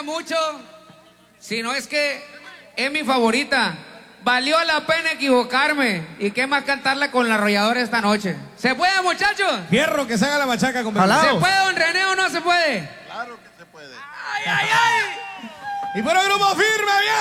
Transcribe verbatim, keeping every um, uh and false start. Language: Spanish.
gusta mucho, si no es que es mi favorita. Valió la pena equivocarme. ¿Y qué más cantarla con la arrolladora esta noche? ¿Se puede, muchachos? Fierro, que se haga la machaca con ¿Se puede, don René, o no se puede? Claro que se puede. ¡Ay, ay, ay! Y por el grupo firme, bien.